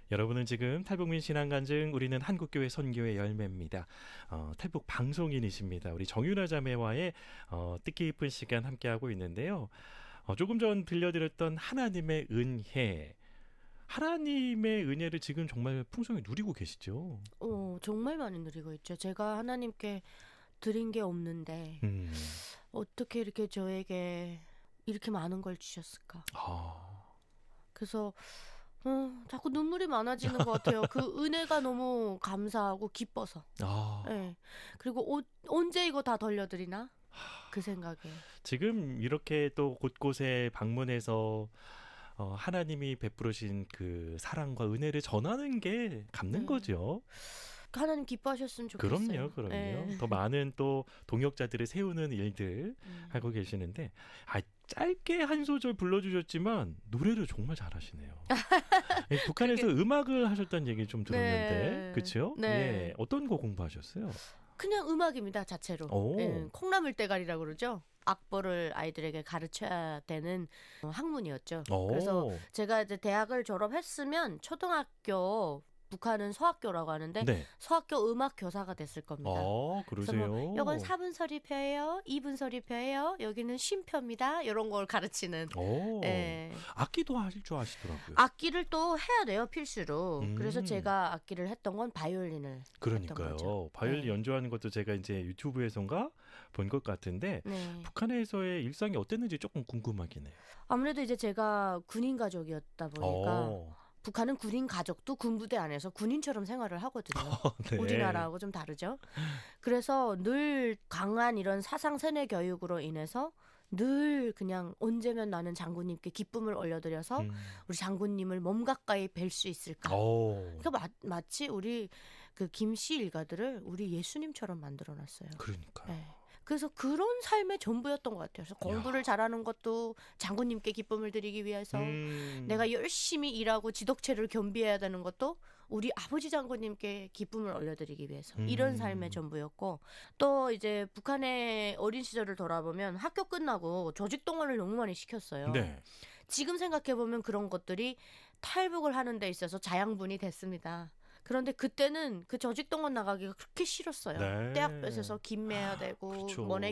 여러분은 지금 탈북민 신앙간증 우리는 한국교회 선교의 열매입니다. 탈북 방송인이십니다. 우리 정윤아 자매와의 뜻깊은 시간 함께하고 있는데요. 조금 전 들려드렸던 하나님의 은혜. 하나님의 은혜를 지금 정말 풍성히 누리고 계시죠? 정말 많이 누리고 있죠. 제가 하나님께 드린 게 없는데 어떻게 이렇게 저에게 이렇게 많은 걸 주셨을까? 그래서 자꾸 눈물이 많아지는 것 같아요. 그 은혜가 너무 감사하고 기뻐서. 네. 그리고 언제 이거 다 돌려드리나? 그 생각에. 지금 이렇게 또 곳곳에 방문해서 하나님이 베풀으신 그 사랑과 은혜를 전하는 게 갚는 거죠. 하나님 기뻐하셨으면 좋겠어요. 그럼요. 네. 더 많은 또 동역자들을 세우는 일들 하고 계시는데 짧게 한 소절 불러주셨지만 노래를 정말 잘하시네요. 북한에서 음악을 하셨다는 얘기 좀 들었는데 네. 그렇죠? 네. 예, 어떤 거 공부하셨어요? 그냥 음악입니다. 자체로. 네. 콩나물대가리라고 그러죠. 악보를 아이들에게 가르쳐야 되는 학문이었죠. 그래서 제가 이제 대학을 졸업했으면 초등학교, 북한은 서학교라고 하는데 네. 서학교 음악 교사가 됐을 겁니다. 그러세요? 그래서 이건 4분서리표예요. 2분서리표예요. 여기는 쉼표입니다. 이런 걸 가르치는. 네. 악기도 하실 줄 아시더라고요. 악기를 또 해야 돼요. 필수로. 그래서 제가 악기를 했던 건 바이올린을 그러니까요. 했던 거죠. 바이올린 네. 연주하는 것도 제가 이제 유튜브에선가 본 것 같은데 네. 북한에서의 일상이 어땠는지 조금 궁금하긴 해요. 아무래도 이제 제가 군인 가족이었다 보니까 북한은 군인 가족도 군부대 안에서 군인처럼 생활을 하거든요. 네. 우리나라하고 좀 다르죠. 그래서 늘 강한 이런 사상 세뇌 교육으로 인해서 늘 그냥 언제면 나는 장군님께 기쁨을 올려드려서 우리 장군님을 몸 가까이 뵐 수 있을까. 그러니까 마치 우리 그 김씨 일가들을 우리 예수님처럼 만들어놨어요. 그러니까요. 네. 그래서 그런 삶의 전부였던 것 같아요. 그래서 공부를 잘하는 것도 장군님께 기쁨을 드리기 위해서 내가 열심히 일하고 지독체를 겸비해야 되는 것도 우리 아버지 장군님께 기쁨을 올려드리기 위해서 이런 삶의 전부였고 또 이제 북한의 어린 시절을 돌아보면 학교 끝나고 조직동원을 너무 많이 시켰어요. 네. 지금 생각해보면 그런 것들이 탈북을 하는 데 있어서 자양분이 됐습니다. 그런데 그때는 그 조직동원 나가기가 그렇게 싫었어요. 네. 떼학볕에서 김매야 되고 그렇죠.